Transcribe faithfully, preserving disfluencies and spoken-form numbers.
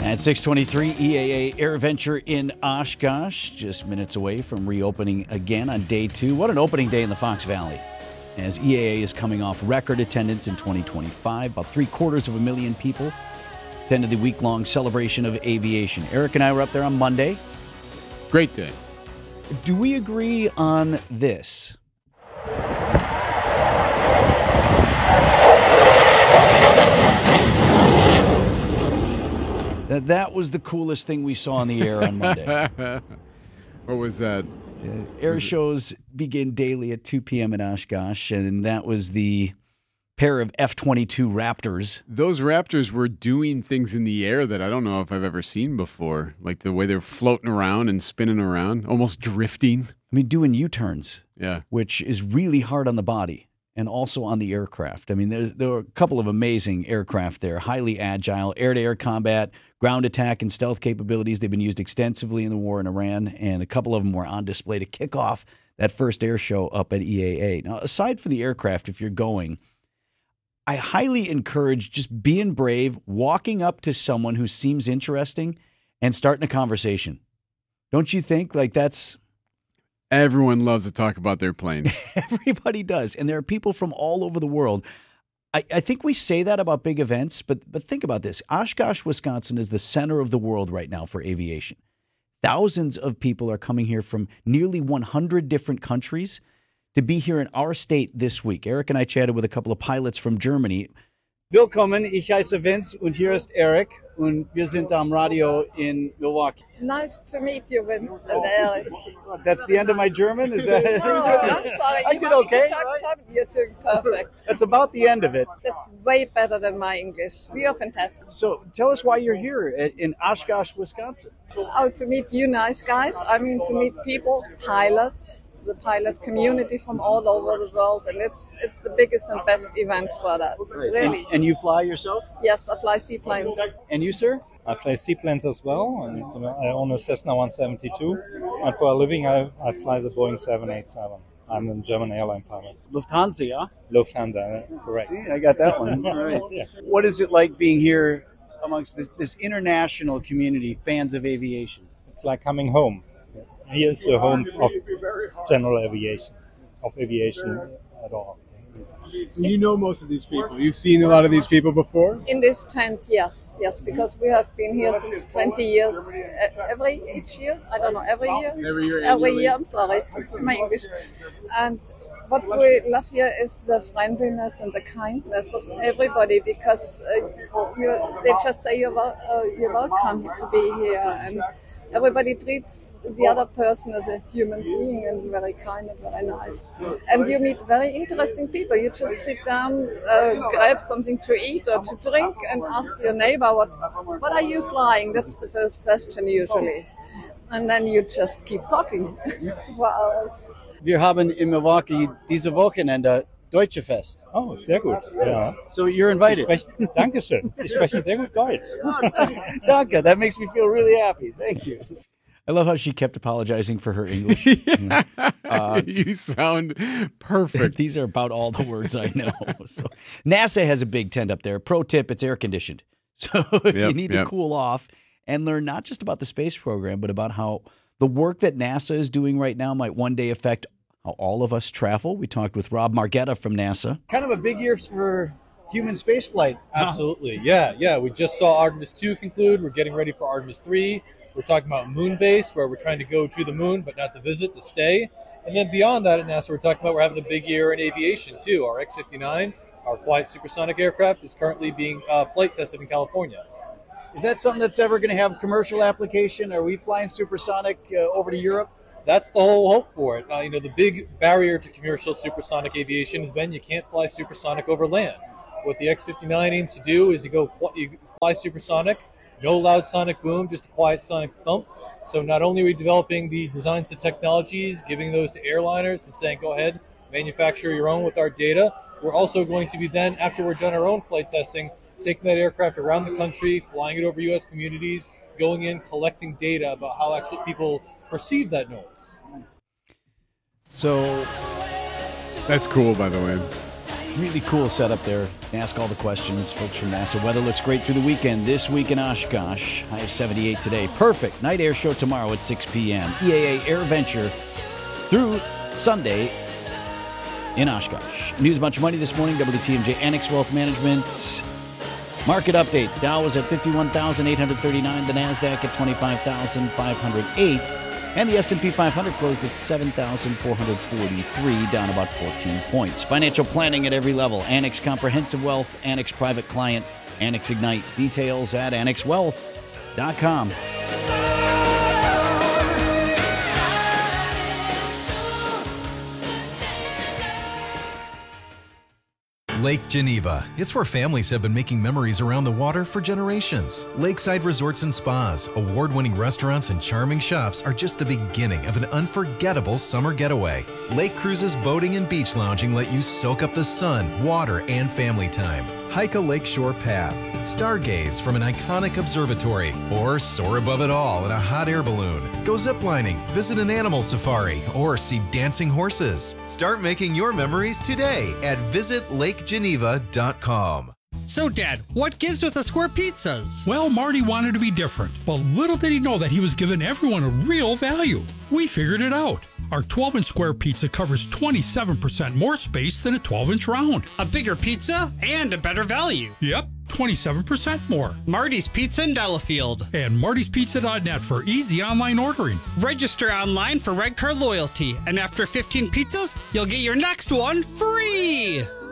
At six twenty-three, E A A AirVenture in Oshkosh, just minutes away from reopening again on day two. What an opening day in the Fox Valley, as E A A is coming off record attendance in twenty twenty-five. About three quarters of a million people attended the week-long celebration of aviation. Eric and I were up there on Monday. Great day. Do we agree on this? That that was the coolest thing we saw in the air on Monday. What was that? Uh, air was shows it? begin daily at two p.m. in Oshkosh, and that was the pair of F twenty-two Raptors. Those Raptors were doing things in the air that I don't know if I've ever seen before, like the way they're floating around and spinning around, almost drifting. I mean, doing U-turns, yeah, which is really hard on the body. And also on the aircraft. I mean, there, there were a couple of amazing aircraft there, highly agile, air-to-air combat, ground attack, and stealth capabilities. They've been used extensively in the war in Iran, and a couple of them were on display to kick off that first air show up at E A A. Now, aside from the aircraft, if you're going, I highly encourage just being brave, walking up to someone who seems interesting, and starting a conversation. Don't you think? Like, that's... Everyone loves to talk about their plane. Everybody does. And there are people from all over the world. I, I think we say that about big events, but but think about this. Oshkosh, Wisconsin is the center of the world right now for aviation. Thousands of people are coming here from nearly one hundred different countries to be here in our state this week. Eric and I chatted with a couple of pilots from Germany. Willkommen, ich heiße Vince und hier ist Eric und wir sind am Radio in Milwaukee. Nice to meet you, Vince and Eric. That's the end of my German? Is that? No, I'm sorry. I you did okay. You talk, talk, you're doing perfect. That's about the end of it. That's way better than my English. We are fantastic. So tell us why you're here in Oshkosh, Wisconsin. Oh, to meet you nice guys. I mean, to meet people, pilots, the pilot community from all over the world, and it's it's the biggest and best event for that, really. And, and you fly yourself? Yes, I fly seaplanes. And you, sir? I fly seaplanes as well, and I own a Cessna one seventy-two, and for a living I, I fly the Boeing seven eighty-seven. I'm a German airline pilot. Lufthansa, yeah? Lufthansa, correct. See, I got that one. All right. Yeah. What is it like being here amongst this, this international community, fans of aviation? It's like coming home. Here's the home of general aviation, of aviation at all. So you know most of these people. You've seen a lot of these people before? In this tent, yes, yes, because we have been here since twenty years. Uh, every each year, I don't know, every year. Every year. Every year. I'm sorry, my English. And what we love here is the friendliness and the kindness of everybody, because uh, you, they just say you're, wel- uh, you're welcome to be here, and everybody treats the other person as a human being and very kind and very nice. And you meet very interesting people. You just sit down, uh, grab something to eat or to drink, and ask your neighbor, what, what are you flying? That's the first question usually. And then you just keep talking for hours. Wir haben in Milwaukee diese Wochenende Deutsche Fest. Oh, sehr gut. Ja. So you're invited. Ich spreche, Dankeschön. Ich spreche sehr gut Deutsch. Danke. That makes me feel really happy. Thank you. I love how she kept apologizing for her English. Yeah. Uh, you sound perfect. These are about all the words I know. So, NASA has a big tent up there. Pro tip, it's air conditioned. So if Yep, you need yep. to cool off and learn not just about the space program, but about how the work that NASA is doing right now might one day affect how all of us travel. We talked with Rob Margetta from NASA. Kind of a big year for human spaceflight. Absolutely. Yeah, yeah. We just saw Artemis two conclude. We're getting ready for Artemis three. We're talking about moon base, where we're trying to go to the moon, but not to visit, to stay. And then beyond that at NASA, we're talking about we're having a big year in aviation, too. Our X fifty-nine, our quiet supersonic aircraft, is currently being uh, flight tested in California. Is that something that's ever going to have commercial application? Are we flying supersonic uh, over to Europe? That's the whole hope for it. Uh, you know, the big barrier to commercial supersonic aviation has been you can't fly supersonic over land. What the X fifty-nine aims to do is you go you fly supersonic, no loud sonic boom, just a quiet sonic thump. So not only are we developing the designs and technologies, giving those to airliners and saying, go ahead, manufacture your own with our data, we're also going to be then, after we're done our own flight testing, taking that aircraft around the country, flying it over U S communities, going in, collecting data about how actually people perceive that noise. So That's cool, by the way. Really cool setup there. Ask all the questions, folks from NASA. Weather looks great through the weekend. This week in Oshkosh, high of seventy-eight today. Perfect. Night air show tomorrow at six p.m. E A A Air Venture through Sunday in Oshkosh. News, bunch of money this morning. W T M J Annex Wealth Management. Market update. Dow was at fifty-one thousand eight hundred thirty-nine. The NASDAQ at twenty-five thousand five hundred eight. And the S and P five hundred closed at seven thousand four hundred forty-three, down about fourteen points. Financial planning at every level. Annex Comprehensive Wealth, Annex Private Client, Annex Ignite. Details at annex wealth dot com. Lake Geneva. It's where families have been making memories around the water for generations. Lakeside resorts and spas, award-winning restaurants, and charming shops are just the beginning of an unforgettable summer getaway. Lake cruises, boating, and beach lounging let you soak up the sun, water, and family time. Hike a lakeshore path, stargaze from an iconic observatory, or soar above it all in a hot air balloon. Go ziplining, visit an animal safari, or see dancing horses. Start making your memories today at visit lake geneva dot com. So, Dad, what gives with the square pizzas? Well, Marty wanted to be different, but little did he know that he was giving everyone a real value. We figured it out. Our twelve-inch square pizza covers twenty-seven percent more space than a twelve-inch round. A bigger pizza and a better value. Yep, twenty-seven percent more. Marty's Pizza in Delafield. And martys pizza dot net for easy online ordering. Register online for Red Card Loyalty, and after fifteen pizzas, you'll get your next one free!